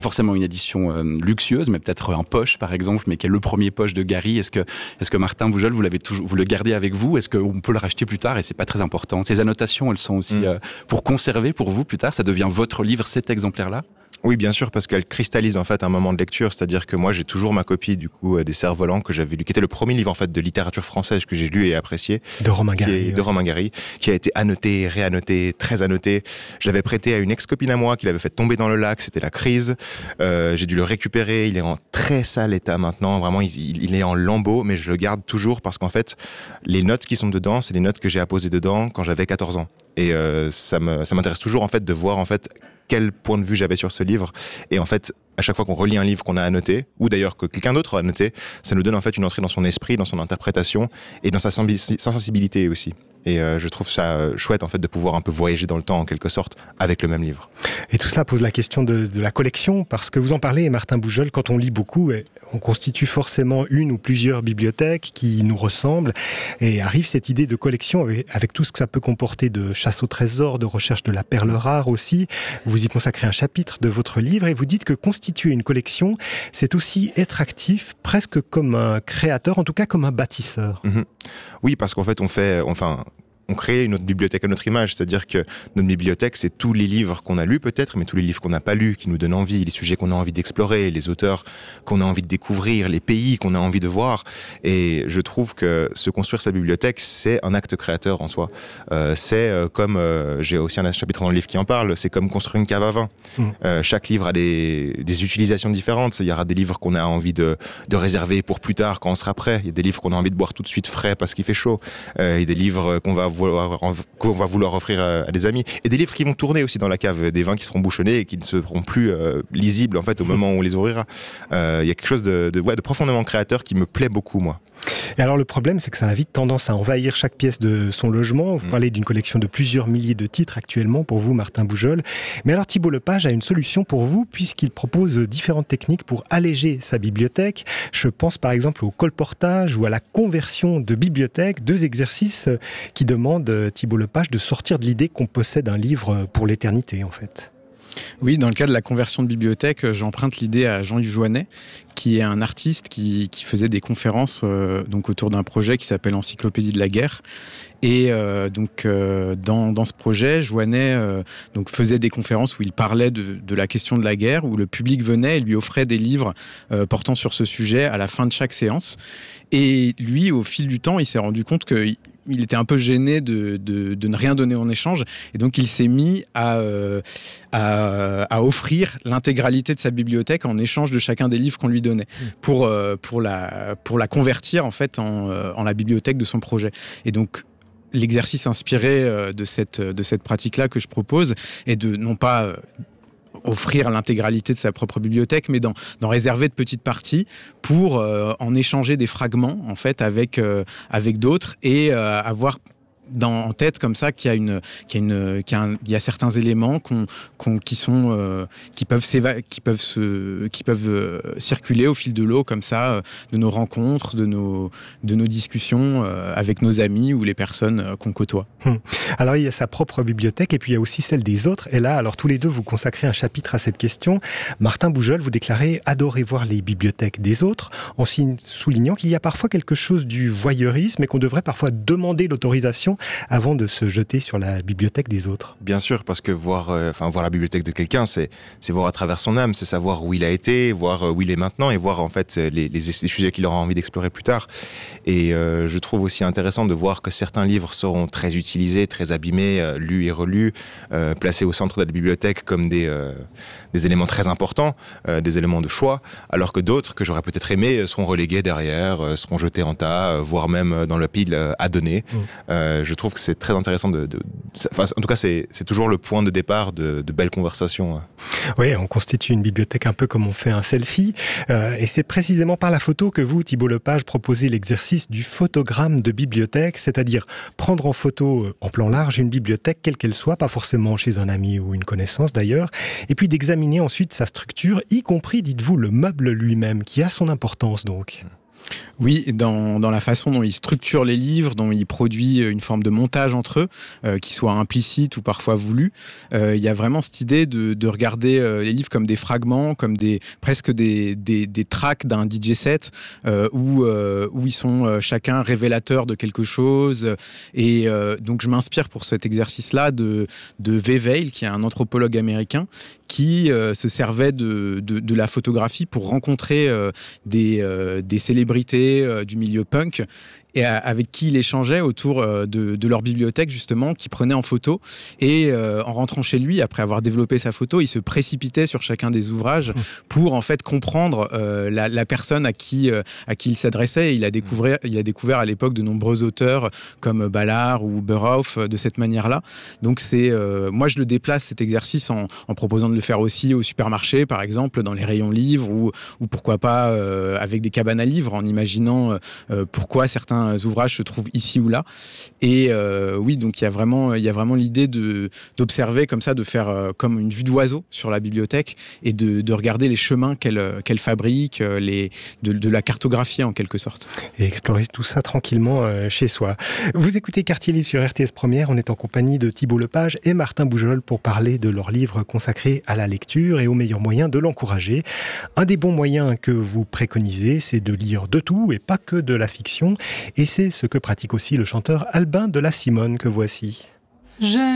forcément une édition luxueuse, mais peut-être un poche par exemple, mais qui est le premier poche de Gary. Est-ce que Martin Boujol, vous le gardez avec vous? Est-ce qu'on peut le racheter plus tard et c'est pas très important? Ces annotations, elles sont aussi pour conserver pour vous plus tard. Ça devient votre livre, cet exemplaire-là? Oui, bien sûr, parce qu'elle cristallise en fait un moment de lecture, c'est-à-dire que moi j'ai toujours ma copie du coup des Cerfs-Volants que j'avais lu, qui était le premier livre en fait de littérature française que j'ai lu et apprécié, de Romain Gary, de Romain Gary, qui a été annoté, réannoté, très annoté. Je l'avais prêté à une ex-copine à moi qui l'avait fait tomber dans le lac, c'était la crise. J'ai dû le récupérer, il est en très sale état maintenant, vraiment il est en lambeaux, mais je le garde toujours parce qu'en fait les notes qui sont dedans, c'est les notes que j'ai apposées dedans quand j'avais 14 ans. Et ça m'intéresse toujours en fait de voir en fait quel point de vue j'avais sur ce livre. Et en fait, à chaque fois qu'on relit un livre qu'on a annoté, ou d'ailleurs que quelqu'un d'autre a annoté, ça nous donne en fait une entrée dans son esprit, dans son interprétation et dans sa sensibilité aussi. Et je trouve ça chouette en fait de pouvoir un peu voyager dans le temps en quelque sorte avec le même livre. Et tout cela pose la question de la collection, parce que vous en parlez, Martin Boujol, quand on lit beaucoup, on constitue forcément une ou plusieurs bibliothèques qui nous ressemblent, et arrive cette idée de collection avec tout ce que ça peut comporter de chasse au trésor, de recherche de la perle rare aussi. Vous y consacrez un chapitre de votre livre et vous dites que constituer une collection, c'est aussi être actif, presque comme un créateur, en tout cas comme un bâtisseur. Mmh. Oui, parce qu'en fait, on crée notre bibliothèque à notre image, c'est-à-dire que notre bibliothèque, c'est tous les livres qu'on a lus peut-être, mais tous les livres qu'on n'a pas lus, qui nous donnent envie, les sujets qu'on a envie d'explorer, les auteurs qu'on a envie de découvrir, les pays qu'on a envie de voir. Et je trouve que se construire sa bibliothèque, c'est un acte créateur en soi. Comme, j'ai aussi un chapitre dans le livre qui en parle, c'est comme construire une cave à vin. Chaque livre a des utilisations différentes. Il y aura des livres qu'on a envie de réserver pour plus tard, quand on sera prêt. Il y a des livres qu'on a envie de boire tout de suite frais parce qu'il fait chaud. Il y a des livres qu'on va vouloir offrir à des amis, et des livres qui vont tourner aussi dans la cave, des vins qui seront bouchonnés et qui ne seront plus lisibles en fait au moment où on les ouvrira. Il y a quelque chose de profondément créateur qui me plaît beaucoup, moi. Et alors le problème, c'est que ça a vite tendance à envahir chaque pièce de son logement. Vous parlez d'une collection de plusieurs milliers de titres actuellement pour vous, Martin Boujol. Mais alors Thibault Lepage a une solution pour vous, puisqu'il propose différentes techniques pour alléger sa bibliothèque. Je pense par exemple au colportage ou à la conversion de bibliothèque, 2 exercices qui demandent, Thibault Lepage, de sortir de l'idée qu'on possède un livre pour l'éternité en fait. Oui, dans le cas de la conversion de bibliothèque, j'emprunte l'idée à Jean-Yves Joannet, qui est un artiste qui faisait des conférences donc autour d'un projet qui s'appelle Encyclopédie de la guerre. Et dans ce projet, Joannet donc faisait des conférences où il parlait de la question de la guerre, où le public venait et lui offrait des livres portant sur ce sujet à la fin de chaque séance. Et lui, au fil du temps, il s'est rendu compte qu'il était un peu gêné de ne rien donner en échange, et donc il s'est mis à offrir l'intégralité de sa bibliothèque en échange de chacun des livres qu'on lui donnait, pour la convertir en fait en la bibliothèque de son projet. Et donc l'exercice inspiré de cette pratique-là que je propose est de non pas offrir l'intégralité de sa propre bibliothèque, mais d'en réserver de petites parties pour en échanger des fragments en fait avec d'autres, et avoir en tête comme ça qu'il y a certains éléments qui peuvent circuler au fil de l'eau comme ça, de nos rencontres, de nos discussions avec nos amis ou les personnes qu'on côtoie. Alors il y a sa propre bibliothèque et puis il y a aussi celle des autres, et là alors tous les deux vous consacrez un chapitre à cette question. Martin Boujol, vous déclarez adorer voir les bibliothèques des autres, en soulignant qu'il y a parfois quelque chose du voyeurisme et qu'on devrait parfois demander l'autorisation avant de se jeter sur la bibliothèque des autres. Bien sûr, parce que voir la bibliothèque de quelqu'un, c'est voir à travers son âme, c'est savoir où il a été, voir où il est maintenant, et voir en fait les sujets qu'il aura envie d'explorer plus tard. Et je trouve aussi intéressant de voir que certains livres seront très utilisés, très abîmés, lus et relus, placés au centre de la bibliothèque comme des éléments très importants, des éléments de choix, alors que d'autres que j'aurais peut-être aimé seront relégués derrière, seront jetés en tas, voire même dans la pile à donner. Je trouve que c'est très intéressant en tout cas c'est toujours le point de départ de belles conversations. Oui, on constitue une bibliothèque un peu comme on fait un selfie, et c'est précisément par la photo que vous, Thibault Lepage, proposez l'exercice du photogramme de bibliothèque, c'est-à-dire prendre en photo en plan large une bibliothèque quelle qu'elle soit, pas forcément chez un ami ou une connaissance d'ailleurs, et puis d'examiner ensuite sa structure, y compris, dites-vous, le meuble lui-même, qui a son importance donc. Oui, dans la façon dont il structure les livres, dont il produit une forme de montage entre eux, qui soit implicite ou parfois voulu. Il y a vraiment cette idée de regarder les livres comme des fragments, comme presque des tracks d'un DJ set, où ils sont chacun révélateurs de quelque chose. Et donc je m'inspire pour cet exercice-là de Veil, qui est un anthropologue américain, qui se servait de la photographie pour rencontrer des célébrités du milieu punk et avec qui il échangeait autour de leur bibliothèque justement, qui prenait en photo, et en rentrant chez lui, après avoir développé sa photo, il se précipitait sur chacun des ouvrages pour en fait comprendre la personne à qui il s'adressait. Il a découvert à l'époque de nombreux auteurs comme Ballard ou Burroughs de cette manière-là. Donc moi je le déplace cet exercice en proposant de le faire aussi au supermarché, par exemple, dans les rayons livres, ou pourquoi pas avec des cabanes à livres, en imaginant pourquoi certains ouvrages se trouvent ici ou là. Et oui, donc il y a vraiment l'idée d'observer comme ça, de faire comme une vue d'oiseau sur la bibliothèque, et de regarder les chemins qu'elle fabrique, de la cartographier en quelque sorte. Et explorer tout ça tranquillement chez soi. Vous écoutez Quartier Livre sur RTS Première, on est en compagnie de Thibault Lepage et Martin Boujol pour parler de leur livre consacré à la lecture et aux meilleurs moyens de l'encourager. Un des bons moyens que vous préconisez, c'est de lire de tout et pas que de la fiction. Et c'est ce que pratique aussi le chanteur Albin de la Simone que voici.